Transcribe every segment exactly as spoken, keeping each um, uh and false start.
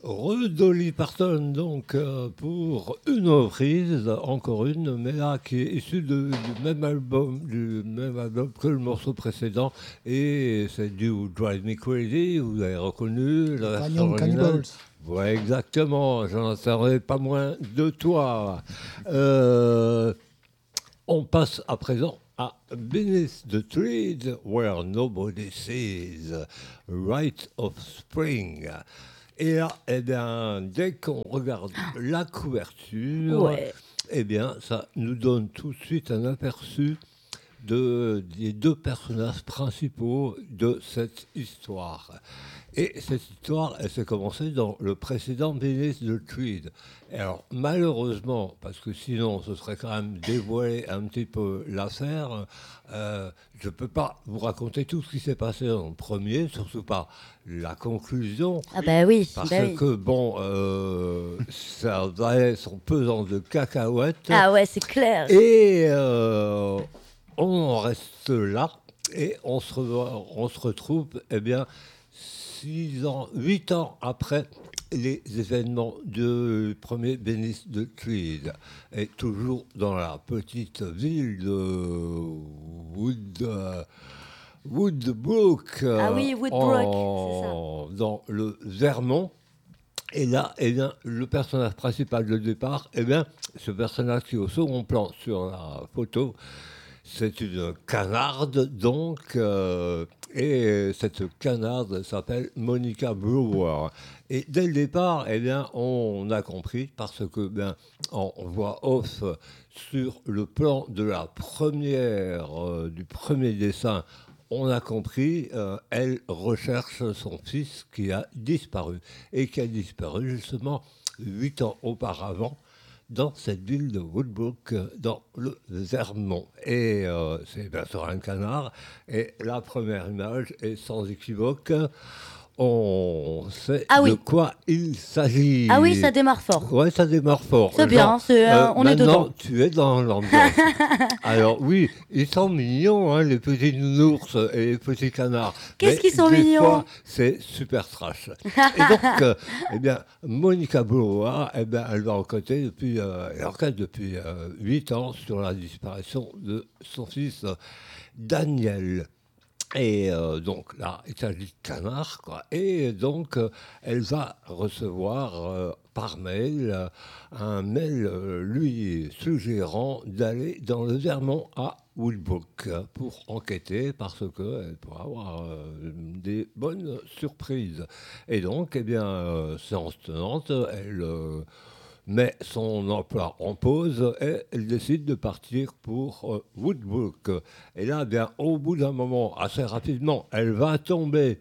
Re-Dolly Parton, donc, euh, pour une reprise, encore une, mais là, qui est issue de- du même album, du même album que le morceau précédent, et c'est du Drive Me Crazy, vous avez reconnu la version Fanion originale. Cannibals. Ouais, exactement, j'en attendais pas moins de toi. Euh, on passe à présent à Beneath the Trees, Where Nobody Sees, Rite of Spring. Et là, eh bien, dès qu'on regarde la couverture, Ouais. eh bien, ça nous donne tout de suite un aperçu de, des deux personnages principaux de cette histoire. Et cette histoire, elle s'est commencée dans le précédent Beneath the Trees. Et alors, malheureusement, parce que sinon, ce serait quand même dévoiler un petit peu l'affaire, euh, je ne peux pas vous raconter tout ce qui s'est passé dans le premier, surtout pas la conclusion. Ah bah oui, Parce bah oui. que, bon, euh, ça valait son pesant de cacahuètes. Ah ouais, c'est clair. Et euh, on en reste là. Et on se, re- on se retrouve, eh bien, six ans, huit ans après les événements du premier Beneath the Trees. Et toujours dans la petite ville de Wood, euh, Woodbrook. euh, Ah oui, Woodbrook, en- Dans le Vermont. Et là, eh bien, le personnage principal de départ, eh bien, ce personnage qui est au second plan sur la photo, c'est une canarde, donc, euh, et cette canarde s'appelle Monica Brewer. Et dès le départ, eh bien, on a compris, parce que, bien, en voix off, sur le plan de la première, euh, du premier dessin, on a compris, euh, elle recherche son fils qui a disparu, et qui a disparu justement huit ans auparavant, dans cette ville de Woodbrook, euh, dans le Vermont. Et euh, c'est bien sûr un canard. Et la première image est sans équivoque. On sait Ah de oui. quoi il s'agit. Ah oui, ça démarre fort. Ouais, ça démarre fort. C'est bien, Genre, c'est, euh, on est maintenant, dedans. tu es dans l'ambiance. Alors oui, ils sont mignons, hein, les petits nounours et les petits canards. Qu'est-ce Mais qu'ils sont des mignons. fois, c'est super trash. Et donc, euh, eh bien, Monica Bloa, eh bien, elle va enquêter depuis, euh, elle enquête depuis euh, huit ans sur la disparition de son fils euh, Daniel. Et euh, donc là, il s'agit de canard, quoi. Et donc, euh, elle va recevoir euh, par mail euh, un mail euh, lui suggérant d'aller dans le Vermont à Woodbrook euh, pour enquêter parce qu'elle pourra avoir euh, des bonnes surprises. Et donc, eh bien, euh, séance tenante, elle euh, met son emploi en pause et elle décide de partir pour euh, Woodbrook. Et là, bien, au bout d'un moment, assez rapidement, elle va tomber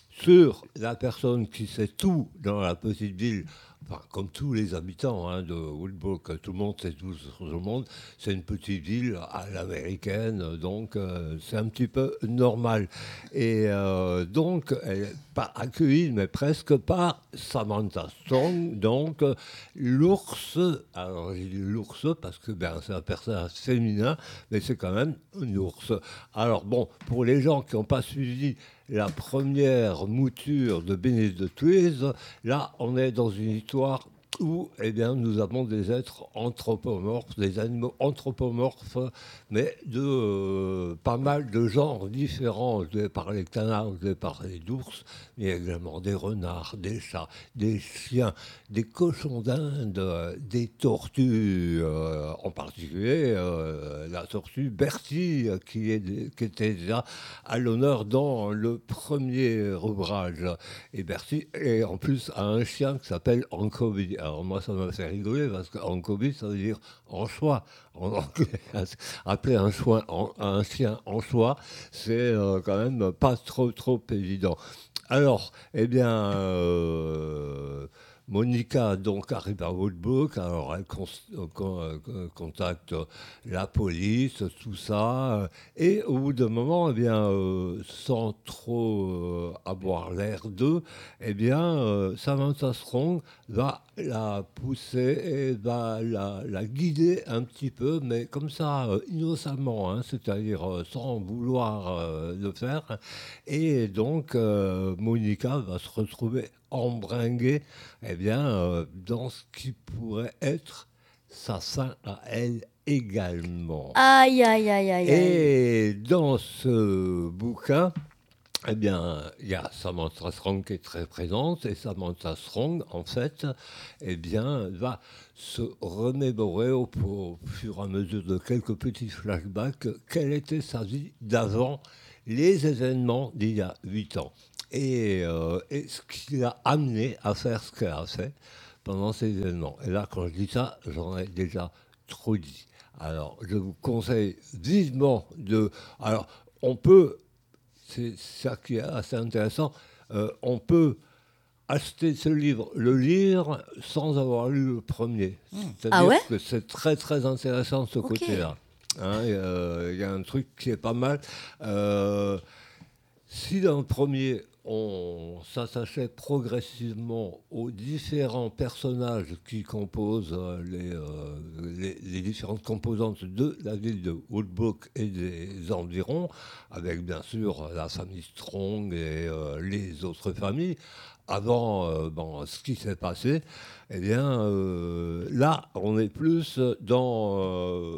sur la personne qui sait tout dans la petite ville, enfin, comme tous les habitants hein, de Woodbrook, tout le monde sait tout sur tout le monde. C'est une petite ville à l'américaine, donc euh, c'est un petit peu normal. Et euh, donc, elle n'est pas accueillie, mais presque par Samantha Strong, donc euh, l'ours. Alors, j'ai dit l'ours parce que ben, c'est un personnage féminin, mais c'est quand même un ours. Alors, bon, pour les gens qui n'ont pas suivi la première mouture de Beneath the Trees, là, on est dans une histoire où eh bien, nous avons des êtres anthropomorphes, des animaux anthropomorphes, mais de euh, pas mal de genres différents. Je vais parler de canards, je vais parler d'ours, mais il y a également des renards, des chats, des chiens, des cochons d'Inde, euh, des tortues, euh, en particulier euh, la tortue Bertie, euh, qui, est, qui était déjà à l'honneur dans le premier ouvrage. Et Bertie, et en plus, a un chien qui s'appelle Anchoby. Alors moi, ça m'a fait rigoler parce que Anchoby, ça veut dire anchois en anglais. Appeler un, chouin, en, un chien anchois, c'est euh, quand même pas trop, trop évident. Alors, eh bien, euh, Monica donc arrive à Woodbrook, alors elle cons- euh, con- euh, contacte la police, tout ça, euh, et au bout d'un moment, eh bien, euh, sans trop euh, avoir l'air d'eux, eh bien, euh, Samantha Strong va la pousser et va la, la guider un petit peu, mais comme ça, euh, innocemment, hein, c'est-à-dire euh, sans vouloir euh, le faire. Et donc, euh, Monica va se retrouver embringué eh bien, euh, dans ce qui pourrait être sa fin à elle également. Aïe, aïe, aïe, aïe, aïe. Et dans ce bouquin, eh bien, il y a Samantha Strong qui est très présente, et Samantha Strong, en fait, eh bien, va se remémorer au, au fur et à mesure de quelques petits flashbacks quelle était sa vie d'avant les événements d'il y a huit ans. Et, euh, et ce qui l'a amené à faire ce qu'elle a fait pendant ces événements. Et là, quand je dis ça, j'en ai déjà trop dit. Alors, je vous conseille vivement de... Alors, on peut... C'est ça qui est assez intéressant. Euh, on peut acheter ce livre, le lire sans avoir lu le premier. Mmh. C'est-à-dire ah ouais que c'est très très intéressant de ce okay. côté-là. Il hein, euh, y a un truc qui est pas mal. Euh, si dans le premier, on s'attachait progressivement aux différents personnages qui composent les, euh, les, les différentes composantes de la ville de Woodbrook et des environs, avec bien sûr la famille Strong et euh, les autres familles, avant euh, bon, ce qui s'est passé, eh bien, euh, là, on est plus dans euh,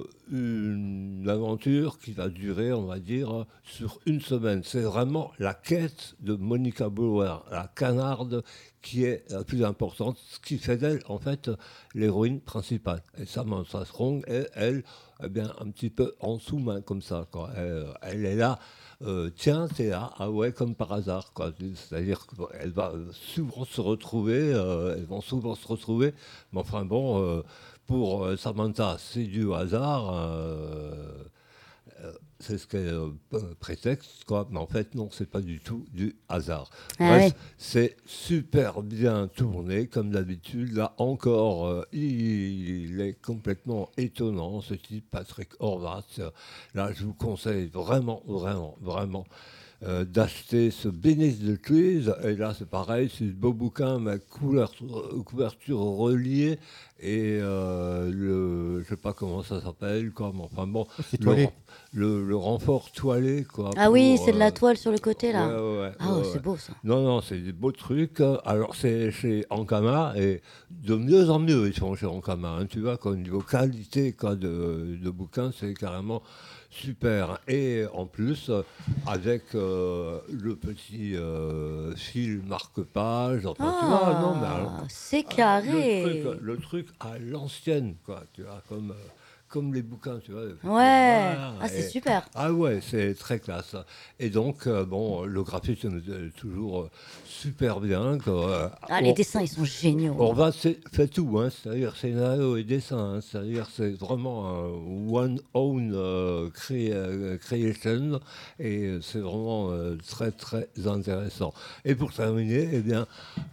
une aventure qui va durer, on va dire, sur une semaine. C'est vraiment la quête de Monica Blower, la canarde, qui est la plus importante, ce qui fait d'elle, en fait, l'héroïne principale. Et Samantha Strong est, elle, eh bien, un petit peu en sous-main, comme ça, quoi. Elle, elle est là. Euh, tiens, t'es là, ah ouais, comme par hasard, quoi. C'est-à-dire qu'elle va souvent se retrouver, euh, elles vont souvent se retrouver, mais enfin bon, euh, pour euh, Samantha, c'est du hasard, euh, euh, c'est ce qu'elle euh, prétexte, quoi, mais en fait, non, c'est pas du tout du hasard. Ah Bref, ouais. c'est super bien tourné, comme d'habitude. Là encore, euh, il, il est complètement étonnant, ce type, Patrick Horvath. Là, je vous conseille vraiment, vraiment, vraiment euh, d'acheter ce Bénéfice de Trees. Et là, c'est pareil, c'est un beau bouquin, mais couleur, couverture reliée. Et euh, le, je sais pas comment ça s'appelle, comme enfin bon, c'est le, toilé. le, le renfort toilé, quoi. Ah oui, pour, c'est de la euh, toile sur le côté, là. Ouais, ouais, ouais, ah, ouais, c'est ouais. beau, ça. Non, non, c'est des beaux trucs. Alors, c'est chez Ankama, et de mieux en mieux, ils sont chez Ankama. Hein, tu vois, au niveau qualité quoi, de, de bouquins, c'est carrément super. Et en plus, avec euh, le petit euh, fil marque-page, enfin, ah, tu vois, non, mais alors, c'est carré. le truc, le truc à l'ancienne, quoi, tu vois, comme... Euh, comme les bouquins, tu vois. Ouais, voilà, ah, c'est et, super. Ah ouais, c'est très classe. Et donc, euh, bon, le graphisme est toujours euh, super bien. Quoi. Ah, on, les dessins, ils sont géniaux. On va fait tout, hein, c'est-à-dire scénario et dessin, hein, c'est-à-dire c'est vraiment un one own euh, cré, euh, creation, et c'est vraiment euh, très très intéressant. Et pour terminer, eh bien,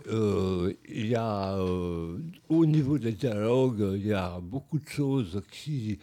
euh, il y a euh, au niveau des dialogues, il y a beaucoup de choses qui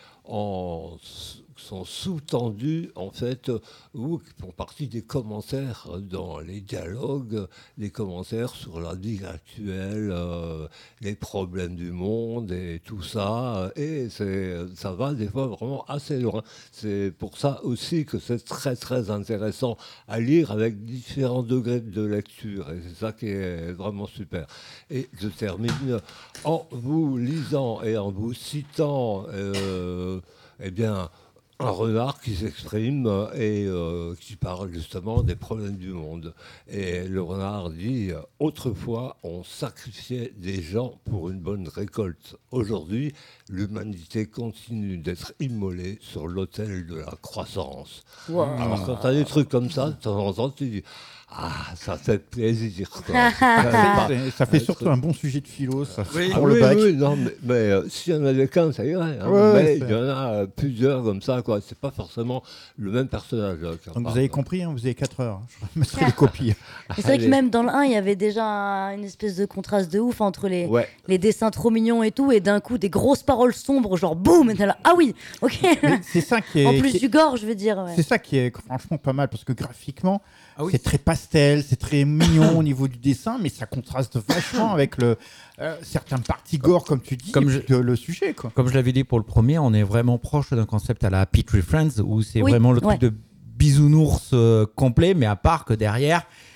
en sont sous-tendus, en fait, ou qui font partie des commentaires dans les dialogues, des commentaires sur la vie actuelle, euh, les problèmes du monde et tout ça. Et c'est, ça va des fois vraiment assez loin. C'est pour ça aussi que c'est très, très intéressant à lire avec différents degrés de lecture. Et c'est ça qui est vraiment super. Et je termine en vous lisant et en vous citant, euh, eh bien, un renard qui s'exprime et euh, qui parle justement des problèmes du monde. Et le renard dit « Autrefois, on sacrifiait des gens pour une bonne récolte. Aujourd'hui, l'humanité continue d'être immolée sur l'autel de la croissance. Wow. » Alors quand tu as des trucs comme ça, de temps en temps, tu dis « Ah, ça fait plaisir. » ça, fait, ça fait surtout un bon sujet de philo, ça, oui, pour oui, le bac. Oui, non, mais, mais euh, s'il y en avait qu'un, ça irait. Hein, ouais, mais c'est... il y en a euh, plusieurs comme ça, quoi. C'est pas forcément le même personnage. Là, Donc vous avez compris, hein, vous avez quatre heures. Je mettrai les copies. C'est vrai que même dans le un, il y avait déjà une espèce de contraste de ouf entre les, ouais. les dessins trop mignons et tout, et d'un coup des grosses paroles sombres, genre boum, et t'es là, ah oui, ok. Mais c'est ça qui est. En plus qui est... du gore, je veux dire. Ouais. C'est ça qui est franchement pas mal, parce que graphiquement, ah oui. c'est très pastel, c'est très mignon au niveau du dessin, mais ça contraste vachement avec le, euh, certaines parties gore, comme tu dis, comme et je, puis, euh, le sujet. Quoi. Comme je l'avais dit pour le premier, on est vraiment proche d'un concept à la Happy Tree Friends, où c'est oui, vraiment le ouais. truc de bisounours euh, complet, mais à part que derrière,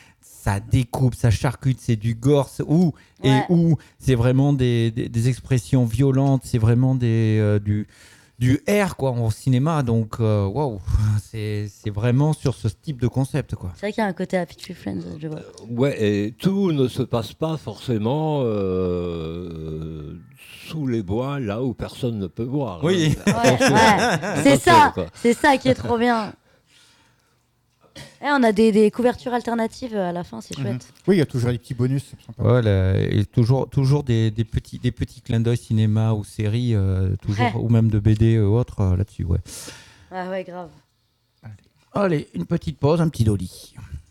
ça découpe, ça charcute, c'est du gore, c'est- ou et Ouais. où c'est vraiment des, des, des expressions violentes, c'est vraiment des euh, du du R quoi en cinéma. Donc euh, waouh, c'est c'est vraiment sur ce type de concept quoi. C'est vrai qu'il y a un côté Happy Tree Friends, je vois. Ouais, et tout ne se passe pas forcément euh, sous les bois, là où personne ne peut voir. Oui. Hein. Ouais, Attention. ouais. C'est Attention, ça, quoi. c'est ça qui est trop bien. Et on a des, des couvertures alternatives à la fin, c'est Mhm. chouette. Oui, il y a toujours des petits bonus. C'est sympa. Voilà, et toujours, toujours des, des petits, des petits clins d'œil cinéma ou séries, euh, toujours, Ouais. ou même de B D ou autre euh, là-dessus. Ouais. Ouais, ouais, grave. Allez, une petite pause, un petit dolly.